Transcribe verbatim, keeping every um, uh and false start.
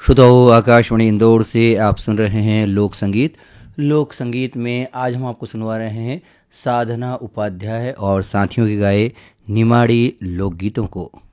श्रोताओं, आकाशवाणी इंदौर से आप सुन रहे हैं लोक संगीत। लोक संगीत में आज हम आपको सुनवा रहे हैं साधना उपाध्याय और साथियों के गाए निमाड़ी लोकगीतों को।